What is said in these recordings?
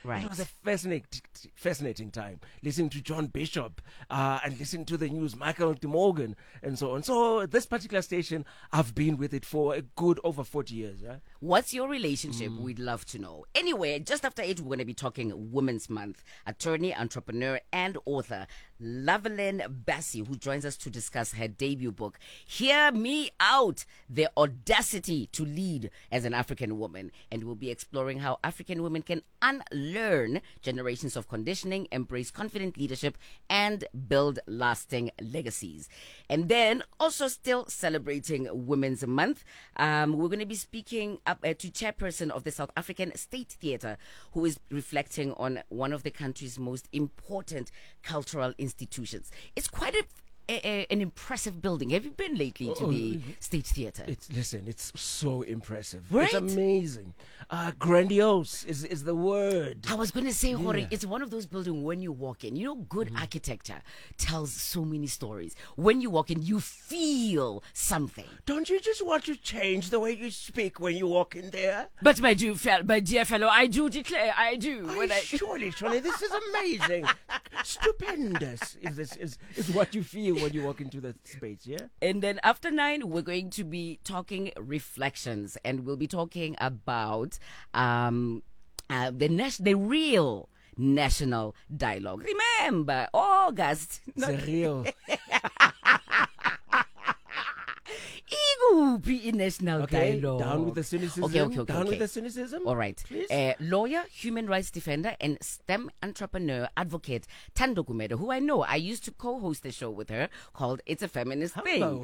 Right. It was a fascinating time listening to John Bishop and listening to the news, Michael De Morgan, and so on. So this particular station, I've been with it for a good over 40 years. Right? What's your relationship? We'd love to know. Anyway, just after 8, we're going to be talking Women's Month. Attorney, entrepreneur, and author Lavalyn Bassie, who joins us to discuss her debut book, Hear Me Out, The Audacity to Lead as an African Woman. And we'll be exploring how African women can unlearn generations of conditioning, embrace confident leadership, and build lasting legacies. And then, also still celebrating Women's Month, we're going to be speaking up to chairperson of the South African State Theatre, who is reflecting on one of the country's most important cultural institutions. It's quite an impressive building. Have you been lately to the State Theatre? It's so impressive. Right? It's amazing. Grandiose is the word. I was going to say, Jorge, it's one of those buildings when you walk in. You know, good architecture tells so many stories. When you walk in, you feel something. Don't you just want to change the way you speak when you walk in there? But my dear fellow, I do declare, I do. Surely, this is amazing. Stupendous is what you feel when you walk into that space, yeah? And then after 9, we're going to be talking reflections, and we'll be talking about the real national dialogue. Remember, August. The real. National Okay, dialogue. down with the cynicism. Okay. Down with the cynicism. All right. Please. Lawyer, human rights defender, and STEM entrepreneur, advocate Thando Gumede, who I know. I used to co-host a show with her called It's a Feminist Thing,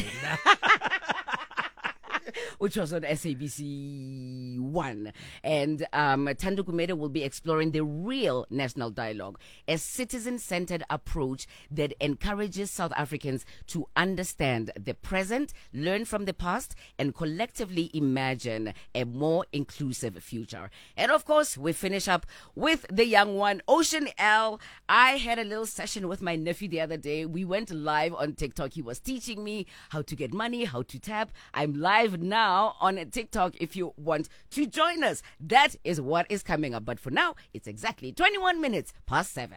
which was on SABC 1. And Thando Gumede will be exploring the real national dialogue, a citizen-centered approach that encourages South Africans to understand the present, learn from the past, and collectively imagine a more inclusive future. And of course, we finish up with the young one, Ocean L. I had a little session with my nephew the other day. We went live on TikTok. He was teaching me how to get money, how to tap. I'm live now on TikTok if you want to join us. That is what is coming up. But for now, it's exactly 21 minutes past 7.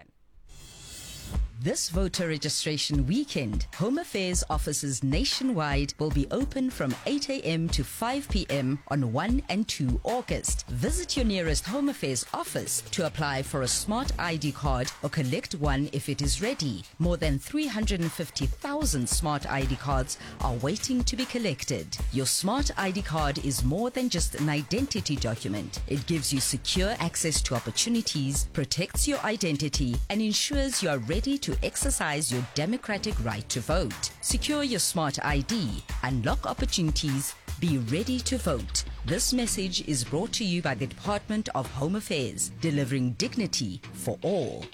This voter registration weekend, Home Affairs offices nationwide will be open from 8 a.m. to 5 p.m. on 1 and 2 August. Visit your nearest Home Affairs office to apply for a smart ID card or collect one if it is ready. More than 350,000 smart ID cards are waiting to be collected. Your smart ID card is more than just an identity document. It gives you secure access to opportunities, protects your identity, and ensures you are ready to exercise your democratic right to vote. Secure your smart ID, unlock opportunities, be ready to vote. This message is brought to you by the Department of Home Affairs, delivering dignity for all.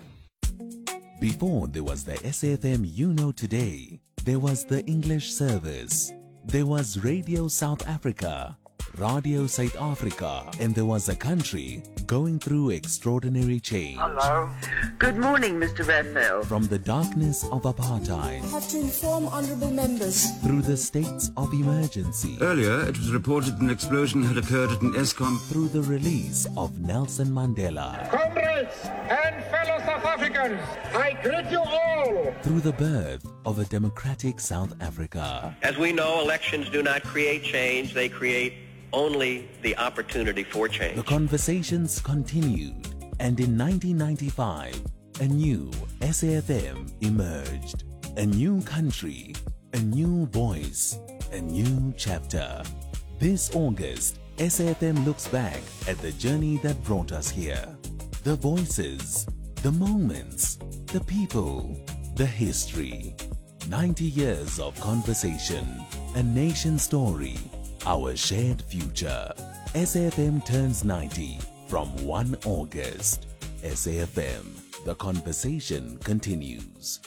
Before there was the SAFM you know today, there was the English service, there was Radio South Africa, Radio South Africa, and there was a country going through extraordinary change. Hello. Good morning, Mr. Raphael. From the darkness of apartheid, I have to inform honourable members. through the states of emergency, Earlier, it was reported an explosion had occurred at an ESCOM. through the release of Nelson Mandela, Comrades and fellow South Africans, I greet you all. through the birth of a democratic South Africa. As we know, elections do not create change, they create only the opportunity for change. The conversations continued, and in 1995, a new SAFM emerged. A new country, a new voice, a new chapter. This August, SAFM looks back at the journey that brought us here. The voices, the moments, the people, the history. 90 years of conversation, a nation story, our shared future. SAFM turns 90 from 1 August. SAFM, the conversation continues.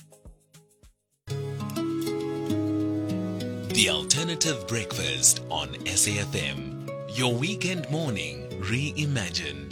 The Alternative Breakfast on SAFM. Your weekend morning reimagined.